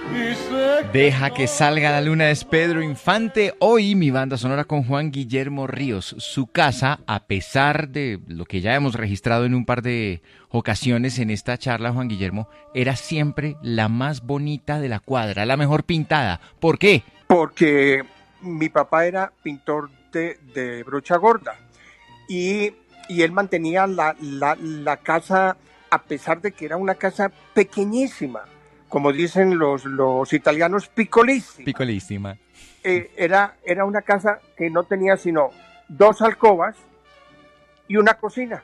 Deja que salga la luna es Pedro Infante. Hoy mi banda sonora con Juan Guillermo Ríos. Su casa, a pesar de lo que ya hemos registrado en un par de ocasiones en esta charla, Juan Guillermo, era siempre la más bonita de la cuadra, la mejor pintada. ¿Por qué? Porque mi papá era pintor de brocha gorda y él mantenía la casa, a pesar de que era una casa pequeñísima, como dicen los italianos, piccolissima. Picolísima. Era una casa que no tenía sino 2 alcobas y una cocina.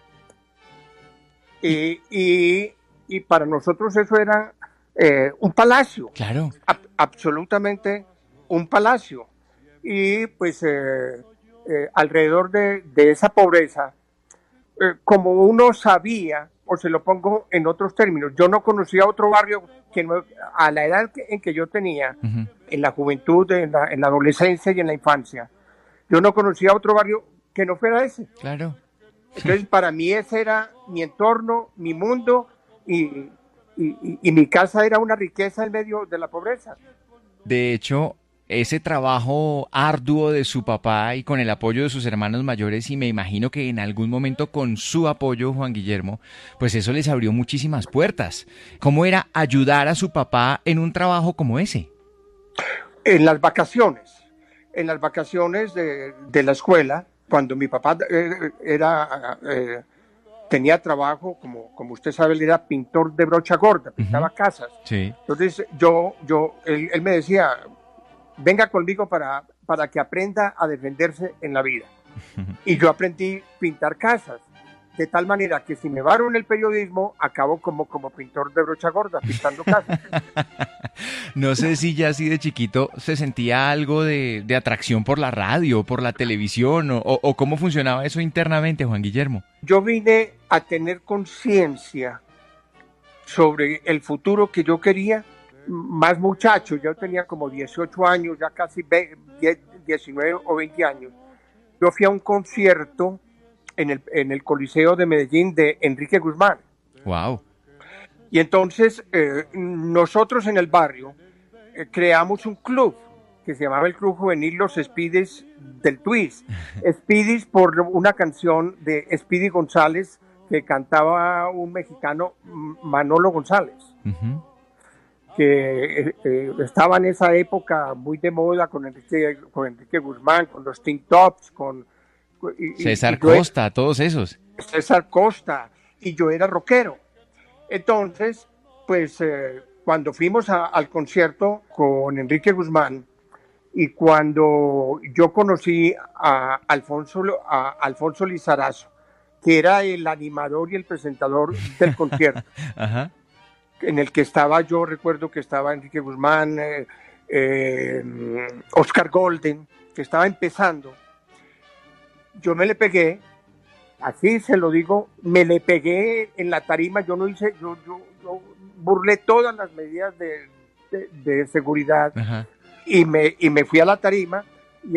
Y para nosotros eso era un palacio. Claro. Absolutamente un palacio. Y pues alrededor de esa pobreza, como uno sabía, o se lo pongo en otros términos, yo no conocía otro barrio que no, a la edad en que yo tenía, Uh-huh. en la juventud, en la adolescencia y en la infancia, yo no conocía otro barrio que no fuera ese. Claro. Entonces para mí ese era mi entorno, mi mundo, y mi casa era una riqueza en medio de la pobreza. De hecho, ese trabajo arduo de su papá y con el apoyo de sus hermanos mayores, y me imagino que en algún momento con su apoyo, Juan Guillermo, pues eso les abrió muchísimas puertas. ¿Cómo era ayudar a su papá en un trabajo como ese? En las vacaciones de la escuela, cuando mi papá tenía trabajo, como usted sabe, él era pintor de brocha gorda, pintaba Uh-huh. casas. Sí. Entonces él me decía, venga conmigo para que aprenda a defenderse en la vida. Y yo aprendí a pintar casas, de tal manera que si me varo en el periodismo, acabo como pintor de brocha gorda, pintando casas. No sé si ya así de chiquito se sentía algo de atracción por la radio, por la televisión, o cómo funcionaba eso internamente, Juan Guillermo. Yo vine a tener conciencia sobre el futuro que yo quería, más muchacho, yo tenía como 18 años, ya casi 19 o 20 años. Yo fui a un concierto en el Coliseo de Medellín de Enrique Guzmán. Wow. Y entonces nosotros en el barrio creamos un club que se llamaba el Club Juvenil Los Speedies del Twist. Speedies por una canción de Speedy González que cantaba un mexicano, Manolo González. Uh-huh. Que estaba en esa época muy de moda con Enrique Guzmán, con los Teen Tops, César Costa, todos esos. César Costa, y yo era rockero. Entonces, pues cuando fuimos al concierto con Enrique Guzmán y cuando yo conocí a Alfonso Lizarazo, que era el animador y el presentador del concierto, Ajá. en el que estaba, yo recuerdo que estaba Enrique Guzmán, Oscar Golden, que estaba empezando. Yo me le pegué, así se lo digo, me le pegué en la tarima, yo burlé todas las medidas de seguridad. Ajá. y me fui a la tarima